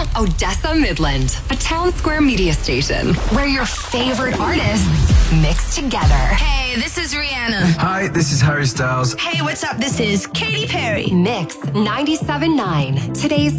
Odessa Midland, a town square media station where your favorite artists mix together. Hey, this is Rihanna. Hi, this is Harry Styles. Hey, what's up? This is Katy Perry. Mix 97.9, today's